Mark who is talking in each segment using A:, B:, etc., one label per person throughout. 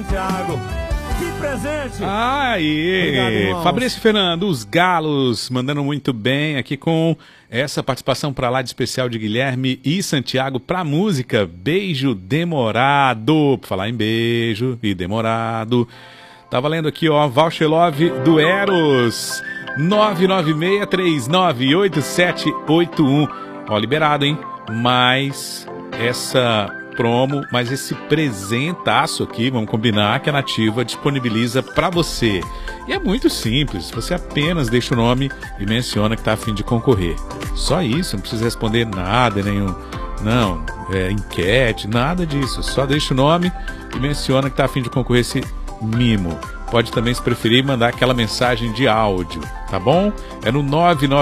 A: Thiago, que presente!
B: Aí,
A: obrigado,
B: Fabrício Fernando, os Galos, mandando muito bem aqui com essa participação para lá de especial de Guilherme e Santiago para música Beijo Demorado. Por falar em beijo e demorado. Tá valendo aqui, ó, Voucher Love do Eros, 996398781. Ó, liberado, hein? Mais essa promo, mas esse presentaço aqui, vamos combinar, que a Nativa disponibiliza para você. E é muito simples, você apenas deixa o nome e menciona que está a fim de concorrer. Só isso, não precisa responder nada, nenhum, não, enquete, nada disso. Só deixa o nome e menciona que está a fim de concorrer esse mimo. Pode também, se preferir, mandar aquela mensagem de áudio, tá bom? É no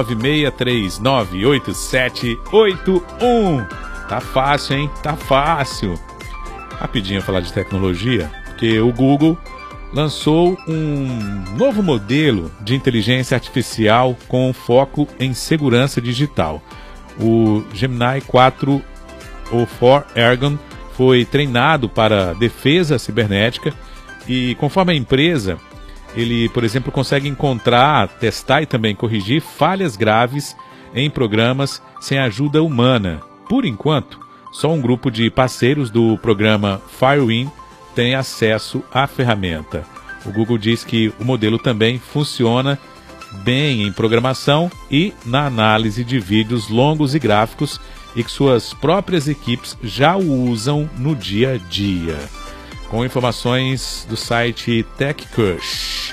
B: 996398781. Tá fácil, hein? Tá fácil. Rapidinho falar de tecnologia, porque o Google lançou um novo modelo de inteligência artificial com foco em segurança digital. O Gemini 4 ou 4 Ergon foi treinado para defesa cibernética e, conforme a empresa, ele, por exemplo, consegue encontrar, testar e também corrigir falhas graves em programas sem ajuda humana. Por enquanto, só um grupo de parceiros do programa Firewind tem acesso à ferramenta. O Google diz que o modelo também funciona bem em programação e na análise de vídeos longos e gráficos e que suas próprias equipes já o usam no dia a dia. Com informações do site TechCrush.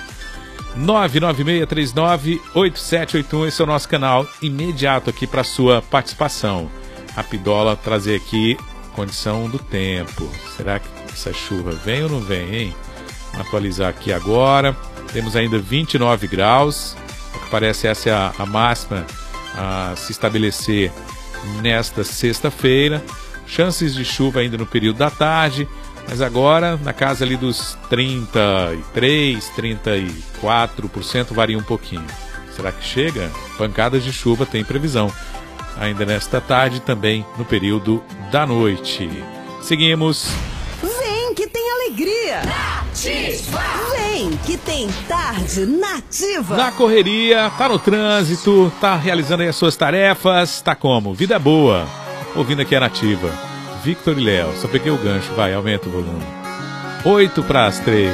B: 996398781, esse é o nosso canal imediato aqui para sua participação. Rapidola trazer aqui condição do tempo. Será que essa chuva vem ou não vem, hein? Vamos atualizar aqui agora. Temos ainda 29 graus. O que parece essa é a máxima a se estabelecer nesta sexta-feira. Chances de chuva ainda no período da tarde, mas agora na casa ali dos 33, 34%, varia um pouquinho. Será que chega? Pancadas de chuva tem previsão ainda nesta tarde, também no período da noite. Seguimos.
C: Vem que tem alegria. Nativa. Vem que tem tarde nativa.
B: Na correria, tá no trânsito, tá realizando aí as suas tarefas, tá como? Vida boa. Ouvindo aqui a Nativa. Victor e Léo, só peguei o gancho, vai, aumenta o volume. 8 para as 3.